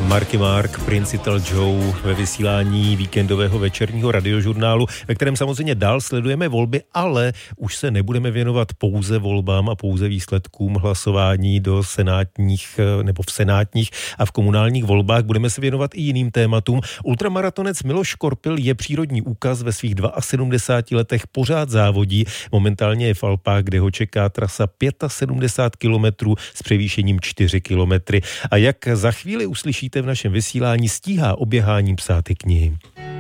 Marky Mark, Principal Joe ve vysílání víkendového večerního radiožurnálu, ve kterém samozřejmě dál sledujeme volby, ale už se nebudeme věnovat pouze volbám a pouze výsledkům hlasování do senátních nebo v senátních a v komunálních volbách. Budeme se věnovat i jiným tématům. Ultramaratonec Miloš Korpil je přírodní úkaz, ve svých 72 letech pořád závodí. Momentálně je v Alpách, kde ho čeká trasa 75 kilometrů s převýšením 4 kilometry. A jak za chvíli uslyšíte v našem vysílání, stíhá oběháním psát i knihy.